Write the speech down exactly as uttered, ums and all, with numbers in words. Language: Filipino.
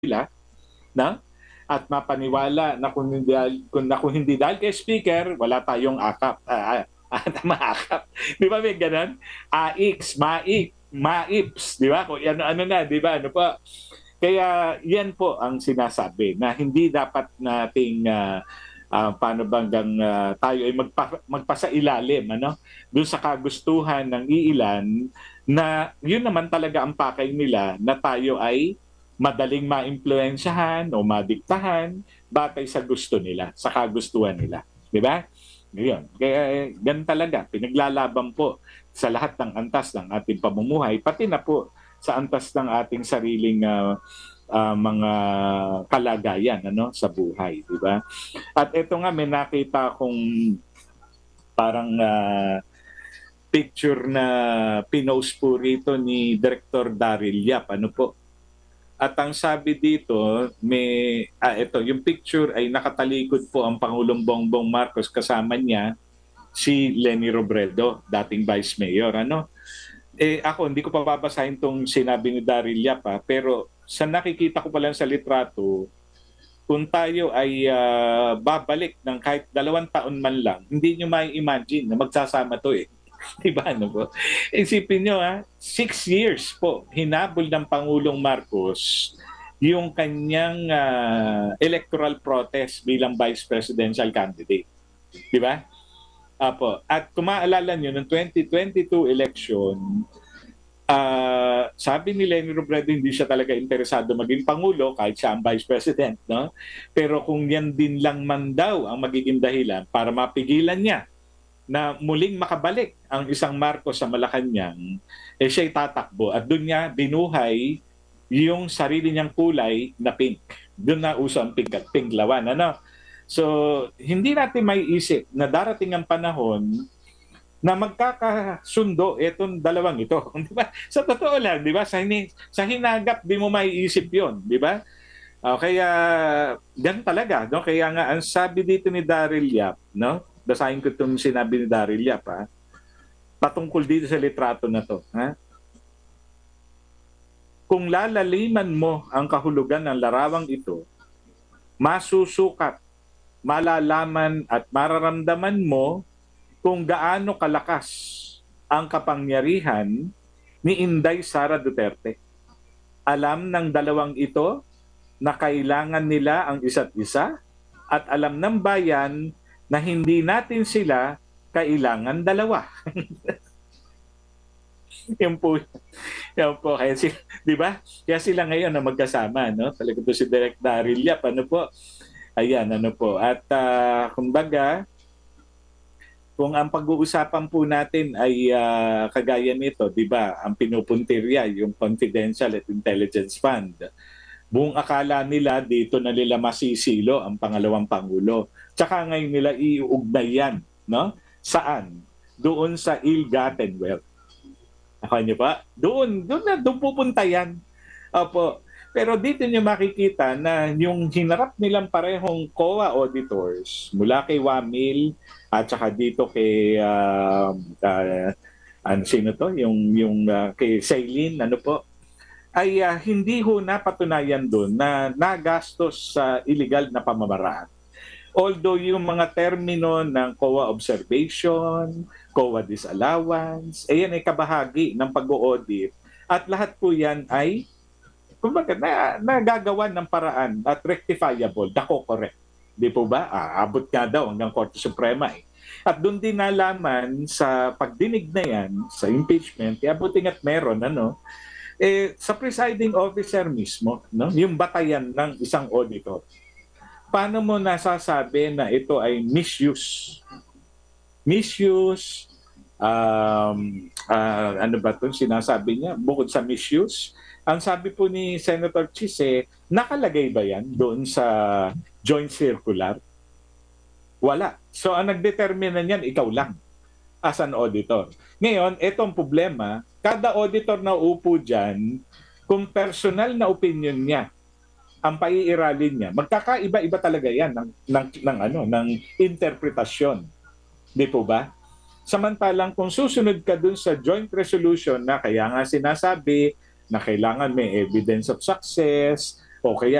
nila, na at mapaniwala na kung hindi, kung, na kung hindi dahil kay speaker, wala tayong akap. Ah, ah, maakap. Di ba may ganun? A-X, maik, maips, di ba? Kung ano, ano na, di ba? Ano pa? Kaya yan po ang sinasabi na hindi dapat nating uh, uh, paano banggang uh, tayo ay magpa, magpasailalim ano doon sa kagustuhan ng iilan na yun naman talaga ang pakay nila na tayo ay madaling maimpluwensyahan o madiktahan batay sa gusto nila, sa kagustuhan nila. Di ba? Ngayon, kaya gan talaga, pinaglalaban po sa lahat ng antas ng ating pamumuhay, pati na po sa antas ng ating sariling uh, uh, mga kalagayan ano sa buhay, di ba? At ito nga may nakita kong parang uh, picture na pinost po rito ni Director Daryl Yap, ano po. At ang sabi dito, may ah, ito, yung picture ay nakatalikod po ang Pangulong Bongbong Marcos, kasama niya si Leni Robredo, dating Vice Mayor, ano? Eh ako, hindi ko pa babasahin tong sinabi ni Daryl Yap, ha, pero sa nakikita ko pa lang sa litrato, kung tayo ay uh, babalik ng kahit dalawang taon man lang, hindi nyo may imagine na magsasama to eh. Diba ano po? Isipin nyo ha, six years po, hinabol ng Pangulong Marcos yung kanyang uh, electoral protest bilang vice presidential candidate. Diba? Apo. At kung maalala nyo, noong twenty twenty-two election, uh, sabi ni Leni Robredo hindi siya talaga interesado maging Pangulo kahit siya ang Vice President. No? Pero kung yan din lang man daw ang magiging dahilan para mapigilan niya na muling makabalik ang isang Marcos sa Malacanang, eh siya'y tatakbo. At doon niya binuhay yung sarili niyang kulay na pink. Doon na uso ang pink at pinglawan. Ano? So, hindi natin may isip na darating ang panahon na magkakasundo itong dalawang ito. Di ba? Sa totoo lang, di ba? Sa, hini, sa hinagap, di mo may isip yon, di ba? Uh, kaya, gan talaga. No? Kaya nga, ang sabi dito ni Daryl Yap, no? Basahin ko itong sinabi ni Daryl Yap, ha? Patungkol dito sa litrato na to. Ha? Kung lalaliman mo ang kahulugan ng larawang ito, masusukat, malalaman at mararamdaman mo kung gaano kalakas ang kapangyarihan ni Inday Sara Duterte. Alam ng dalawang ito na kailangan nila ang isa't isa at alam ng bayan na hindi natin sila kailangan dalawa. Yan po. Yan po. Kaya si, di ba? Kaya sila ngayon na magkasama, no? Talaga to si Direk Daryl Yap, ano po? Ayan, ano po. At uh, kumbaga, kung ang pag-uusapan po natin ay uh, kagaya nito, di ba, ang pinupuntirya, yung Confidential at Intelligence Fund, buong akala nila dito na nila masisilo ang pangalawang Pangulo. Tsaka ngayon nila iuugnay yan, no? Saan? Doon sa ill-gotten wealth. Ako niyo ba? Doon, doon na, doon pupunta yan. Opo. Pero dito niyo makikita na yung hinarap nilang parehong C O A auditors mula kay Wamil at saka dito kay uh, uh, ano sino to yung yung uh, kay Sailin ano po ay uh, hindi ho napatunayan doon na nagastos sa illegal na pamamaraan. Although yung mga termino ng C O A observation, C O A disallowance, ayan ay kabahagi ng pag-audit at lahat po yan ay kumbaga, na, nagagawan ng paraan at rectifiable, dako-correct. Di po ba? Ah, abot nga daw hanggang Korte Suprema eh. At doon din nalaman sa pagdinig na yan, sa impeachment, kaya buting at meron, ano, eh, sa presiding officer mismo, no, yung batayan ng isang auditor. Paano mo nasasabi na ito ay misuse? Misuse, um, uh, ano ba ito sinasabi niya? Bukod sa misuse, ang sabi po ni Senator Chis, eh, nakalagay ba yan doon sa joint circular? Wala. So ang nagdetermine niyan, ikaw lang as an auditor. Ngayon, itong problema, kada auditor na upo dyan, kung personal na opinion niya, ang paiiralin niya, magkakaiba-iba talaga yan ng, ng, ng, ano, ng interpretasyon. Di po ba? Samantalang kung susunod ka dun sa joint resolution na kaya nga sinasabi na kailangan may evidence of success okay yan.